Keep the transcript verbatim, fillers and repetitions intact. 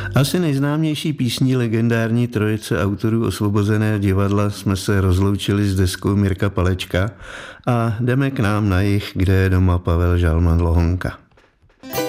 Asi nejznámější písní legendární trojice autorů Osvobozeného divadla jsme se rozloučili s deskou Mirka Palečka a jdeme k nám na jih, kde je doma Pavel Žalman Lohonka.